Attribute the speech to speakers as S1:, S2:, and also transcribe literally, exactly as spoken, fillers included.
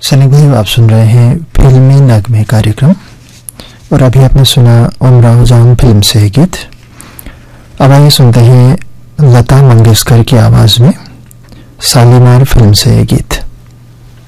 S1: सैनिक भाई, आप सुन रहे हैं फिल्मी नगमे कार्यक्रम और अभी आपने सुना उमराव जान फिल्म से गीत। अब आइए सुनते हैं लता मंगेशकर की आवाज में शालीमार फिल्म से गीत।